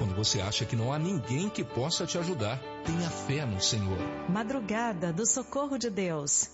quando você acha que não há ninguém que possa te ajudar. Tenha fé no Senhor. Madrugada do Socorro de Deus.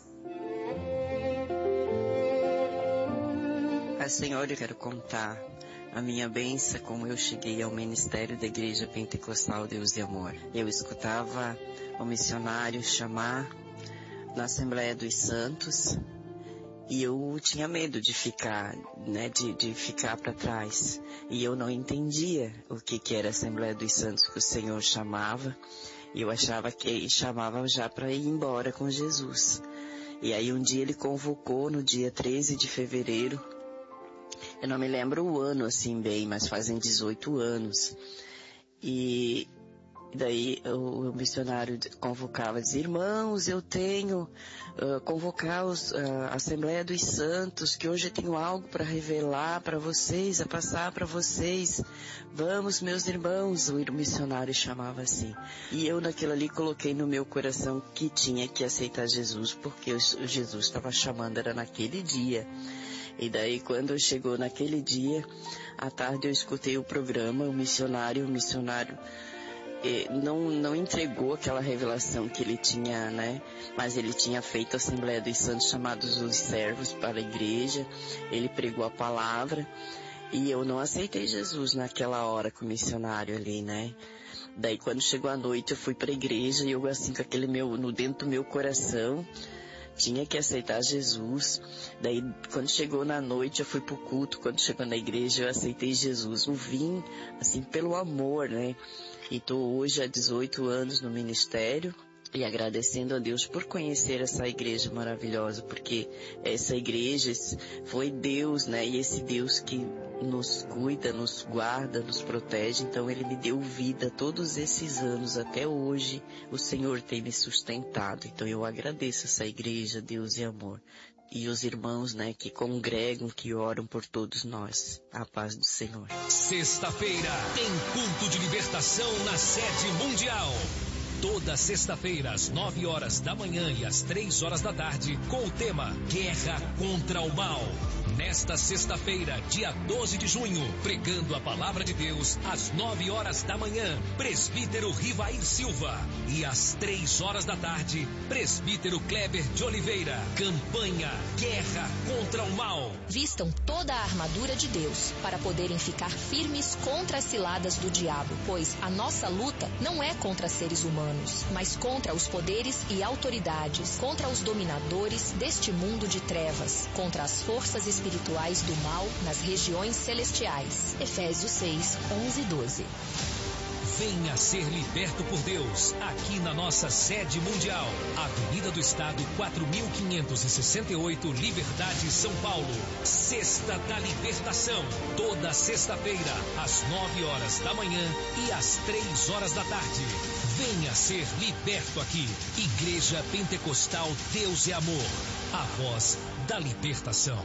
A Senhora, eu quero contar a minha bênção, como eu cheguei ao ministério da Igreja Pentecostal Deus e Amor. Eu escutava o missionário chamar na Assembleia dos Santos e eu tinha medo de ficar, de ficar para trás. E eu não entendia o que era a Assembleia dos Santos que o Senhor chamava. E eu achava que ele chamava já para ir embora com Jesus. E aí um dia ele convocou no dia 13 de fevereiro. Eu não me lembro o ano assim bem, mas fazem 18 anos. E daí o missionário convocava, dizia: irmãos, eu tenho convocar a Assembleia dos Santos, que hoje eu tenho algo para revelar para vocês, a passar para vocês. Vamos, meus irmãos, o missionário chamava assim. E eu naquilo ali coloquei no meu coração que tinha que aceitar Jesus, porque Jesus estava chamando, era naquele dia. E daí quando chegou naquele dia, à tarde eu escutei o programa, o missionário não entregou aquela revelação que ele tinha, mas ele tinha feito a Assembleia dos Santos chamados os servos para a igreja, ele pregou a palavra, e eu não aceitei Jesus naquela hora com o missionário ali, Daí quando chegou a noite eu fui para a igreja e eu assim com aquele dentro do meu coração, tinha que aceitar Jesus. Daí quando chegou na noite eu fui pro culto, quando chegou na igreja eu aceitei Jesus. Eu vim assim pelo amor, E tô hoje há 18 anos no ministério e agradecendo a Deus por conhecer essa igreja maravilhosa, porque essa igreja foi Deus, E esse Deus que nos cuida, nos guarda, nos protege. Então Ele me deu vida todos esses anos, até hoje o Senhor tem me sustentado. Então eu agradeço essa igreja, Deus e Amor. E os irmãos, que congregam, que oram por todos nós. A paz do Senhor. Sexta-feira tem culto de libertação na sede mundial. Toda sexta-feira, às 9 horas da manhã e às 3 horas da tarde, com o tema Guerra contra o Mal. Nesta sexta-feira, dia 12 de junho, pregando a palavra de Deus, às 9 horas da manhã, presbítero Rivair Silva. E às 3 horas da tarde, presbítero Kleber de Oliveira. Campanha Guerra contra o Mal. Vistam toda a armadura de Deus para poderem ficar firmes contra as ciladas do diabo, pois a nossa luta não é contra seres humanos, mas contra os poderes e autoridades, contra os dominadores deste mundo de trevas, contra as forças espirituais do mal nas regiões celestiais. Efésios 6, 11 e 12. Venha ser liberto por Deus, aqui na nossa sede mundial. Avenida do Estado, 4568, Liberdade, São Paulo. Sexta da Libertação. Toda sexta-feira, às 9 horas da manhã e às 3 horas da tarde. Venha ser liberto aqui. Igreja Pentecostal Deus e Amor. A voz da libertação.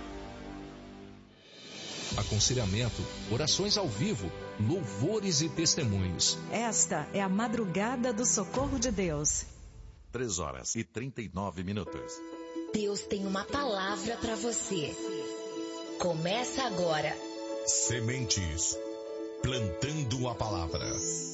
Aconselhamento, orações ao vivo, louvores e testemunhos. Esta é a Madrugada do Socorro de Deus. 3 horas e 39 minutos. Deus tem uma palavra para você. Começa agora. Sementes, plantando a palavra.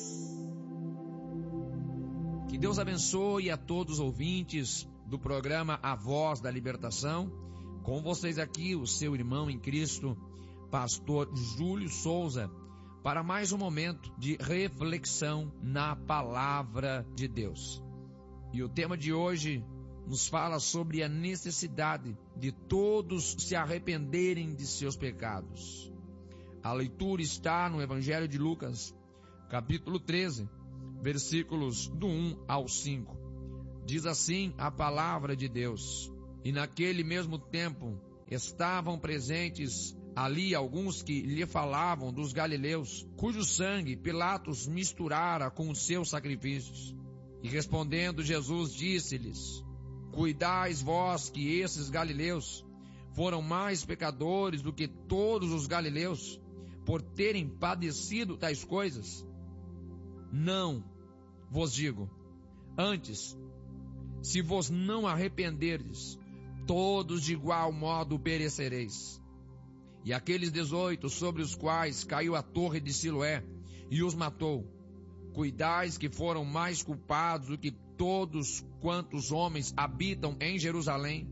Que Deus abençoe a todos os ouvintes do programa A Voz da Libertação. Com vocês aqui, o seu irmão em Cristo, Pastor Júlio Souza, para mais um momento de reflexão na palavra de Deus. E o tema de hoje nos fala sobre a necessidade de todos se arrependerem de seus pecados. A leitura está no Evangelho de Lucas, capítulo 13, versículos do 1 ao 5. Diz assim a palavra de Deus: E naquele mesmo tempo estavam presentes ali alguns que lhe falavam dos galileus, cujo sangue Pilatos misturara com os seus sacrifícios. E respondendo Jesus disse-lhes: Cuidais vós que esses galileus foram mais pecadores do que todos os galileus, por terem padecido tais coisas? Não vos digo. Antes, se vos não arrependerdes, todos de igual modo perecereis. E aqueles 18 sobre os quais caiu a torre de Siloé, e os matou. Cuidais que foram mais culpados do que todos quantos homens habitam em Jerusalém?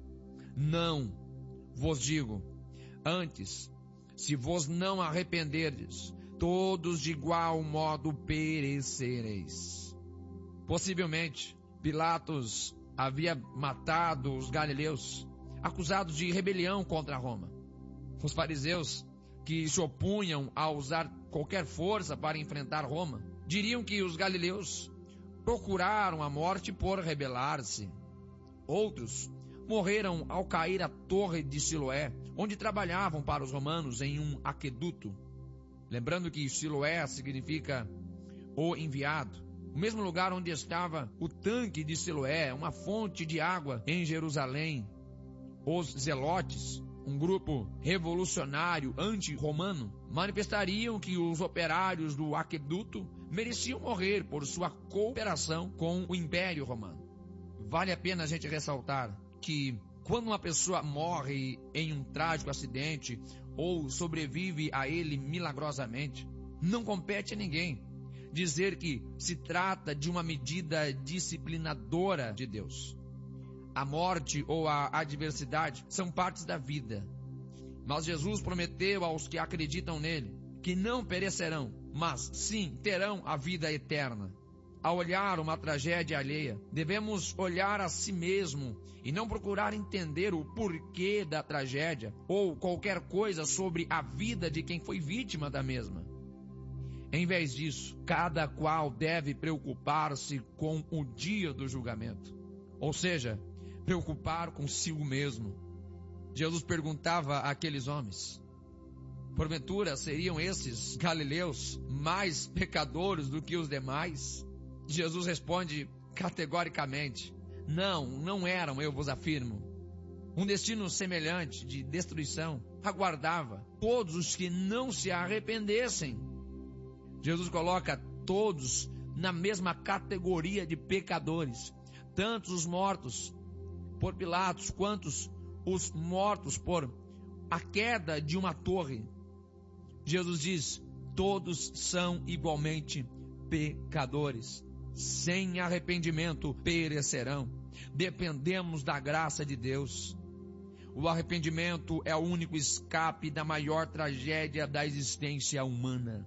Não vos digo. Antes, se vos não arrependerdes, todos de igual modo perecereis. Possivelmente, Pilatos havia matado os galileus, acusados de rebelião contra Roma. Os fariseus, que se opunham a usar qualquer força para enfrentar Roma, diriam que os galileus procuraram a morte por rebelar-se. Outros morreram ao cair a torre de Siloé, onde trabalhavam para os romanos em um aqueduto. Lembrando que Siloé significa o enviado, o mesmo lugar onde estava o tanque de Siloé, uma fonte de água em Jerusalém. Os zelotes, um grupo revolucionário anti-romano, manifestariam que os operários do aqueduto mereciam morrer por sua cooperação com o Império Romano. Vale a pena a gente ressaltar que quando uma pessoa morre em um trágico acidente ou sobrevive a ele milagrosamente, não compete a ninguém dizer que se trata de uma medida disciplinadora de Deus. A morte ou a adversidade são partes da vida. Mas Jesus prometeu aos que acreditam nele que não perecerão, mas sim terão a vida eterna. Ao olhar uma tragédia alheia, devemos olhar a si mesmo e não procurar entender o porquê da tragédia ou qualquer coisa sobre a vida de quem foi vítima da mesma. Em vez disso, cada qual deve preocupar-se com o dia do julgamento, ou seja, preocupar consigo mesmo. Jesus perguntava àqueles homens: porventura seriam esses galileus mais pecadores do que os demais? Jesus responde categoricamente: não eram, eu vos afirmo. Um destino semelhante de destruição aguardava todos os que não se arrependessem. Jesus coloca todos na mesma categoria de pecadores, tanto os mortos por Pilatos quanto os mortos por a queda de uma torre. Jesus diz: todos são igualmente pecadores. Sem arrependimento perecerão. Dependemos da graça de Deus. O arrependimento é o único escape da maior tragédia da existência humana.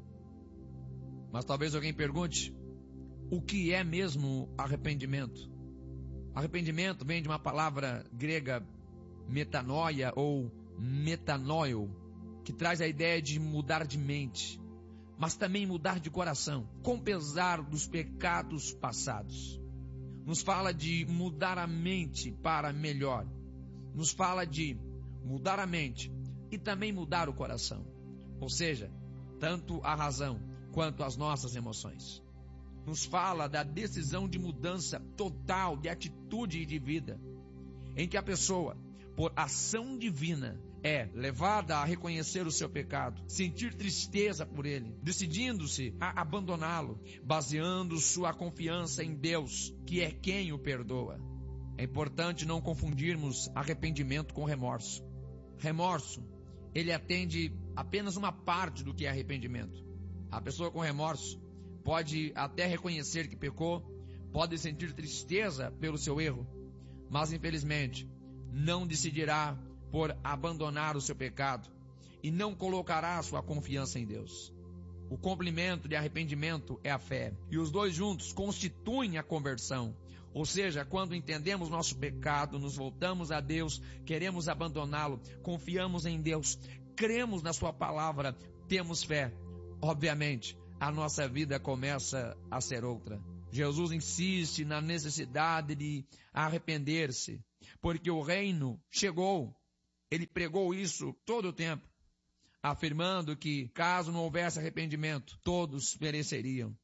Mas talvez alguém pergunte: o que é mesmo arrependimento? Arrependimento vem de uma palavra grega metanoia ou metanoio, que traz a ideia de mudar de mente, mas também mudar de coração, com pesar dos pecados passados. Nos fala de mudar a mente para melhor. Nos fala de mudar a mente e também mudar o coração. Ou seja, tanto a razão quanto as nossas emoções. Nos fala da decisão de mudança total de atitude e de vida, em que a pessoa, por ação divina, é levada a reconhecer o seu pecado, sentir tristeza por ele, decidindo-se a abandoná-lo, baseando sua confiança em Deus, que é quem o perdoa. É importante não confundirmos arrependimento com remorso. Remorso, ele atende apenas uma parte do que é arrependimento. A pessoa com remorso pode até reconhecer que pecou, pode sentir tristeza pelo seu erro, mas infelizmente não decidirá por abandonar o seu pecado e não colocará sua confiança em Deus. O complemento de arrependimento é a fé, e os dois juntos constituem a conversão. Ou seja, quando entendemos nosso pecado, nos voltamos a Deus, queremos abandoná-lo, confiamos em Deus, cremos na sua palavra, temos fé. Obviamente, a nossa vida começa a ser outra. Jesus insiste na necessidade de arrepender-se, porque o reino chegou. Ele pregou isso todo o tempo, afirmando que, caso não houvesse arrependimento, todos pereceriam.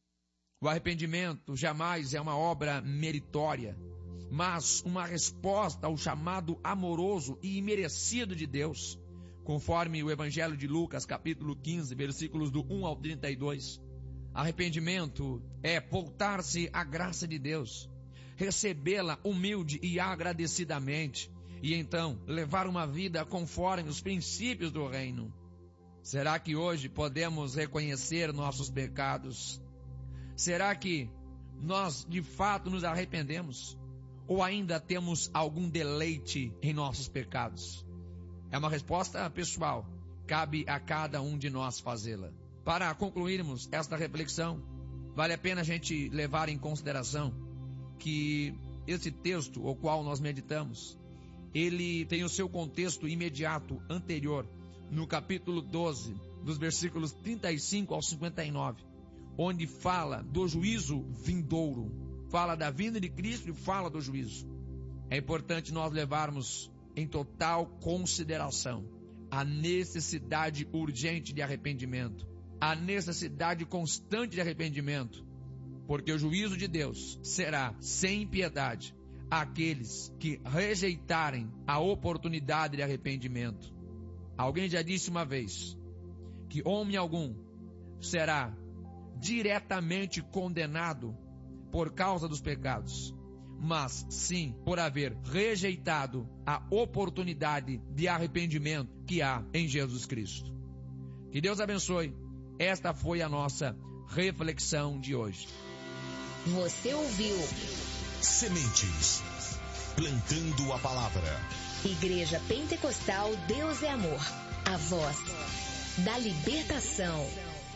O arrependimento jamais é uma obra meritória, mas uma resposta ao chamado amoroso e imerecido de Deus, conforme o Evangelho de Lucas, capítulo 15, versículos do 1 ao 32. Arrependimento é voltar-se à graça de Deus, recebê-la humilde e agradecidamente, e então levar uma vida conforme os princípios do reino. Será que hoje podemos reconhecer nossos pecados? Será que nós de fato nos arrependemos? Ou ainda temos algum deleite em nossos pecados? É uma resposta pessoal. Cabe a cada um de nós fazê-la. Para concluirmos esta reflexão, vale a pena a gente levar em consideração que esse texto, o qual nós meditamos, ele tem o seu contexto imediato anterior, no capítulo 12, dos versículos 35 ao 59, onde fala do juízo vindouro, fala da vinda de Cristo e fala do juízo. É importante nós levarmos em total consideração a necessidade urgente de arrependimento, a necessidade constante de arrependimento, porque o juízo de Deus será sem piedade àqueles que rejeitarem a oportunidade de arrependimento. Alguém já disse uma vez que homem algum será diretamente condenado por causa dos pecados, mas sim por haver rejeitado a oportunidade de arrependimento que há em Jesus Cristo. Que Deus abençoe. Esta foi a nossa reflexão de hoje. Você ouviu Sementes, plantando a palavra. Igreja Pentecostal Deus é Amor, a voz da libertação.